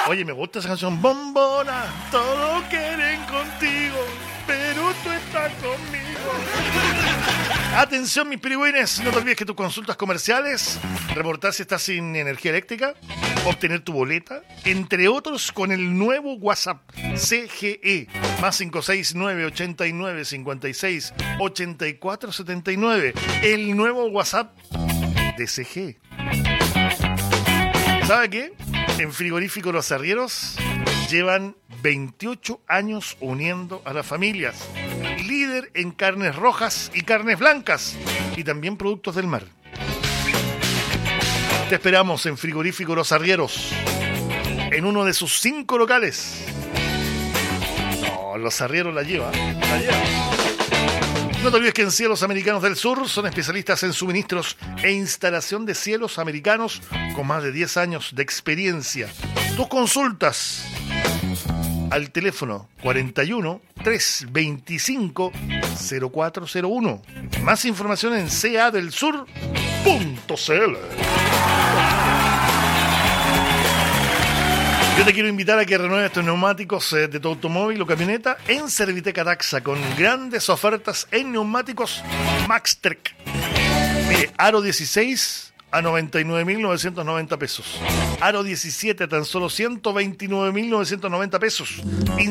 Oye, me gusta esa canción. Bombona, todos quieren contigo, pero tú estás conmigo. Atención, mis pirigüines, no te olvides que tus consultas comerciales, reportar si estás sin energía eléctrica, obtener tu boleta, entre otros con el nuevo WhatsApp CGE, más 569-89-56-84-79, el nuevo WhatsApp de CGE. ¿Sabe qué? En Frigorífico Los Arrieros llevan 28 años uniendo a las familias. Líder en carnes rojas y carnes blancas y también productos del mar. Te esperamos en Frigorífico Los Arrieros, en uno de sus 5 locales. No, Los Arrieros la lleva. No te olvides que en Cielos Americanos del Sur son especialistas en suministros e instalación de cielos americanos con más de 10 años de experiencia. Tus consultas al teléfono 41 325 0401. Más información en cadelsur.cl. Yo te quiero invitar a que renueves tus neumáticos de tu automóvil o camioneta en Serviteca Taxa con grandes ofertas en neumáticos Maxtrek. Mire, aro 16 a 99.990 pesos. Aro 17 a tan solo 129.990 pesos.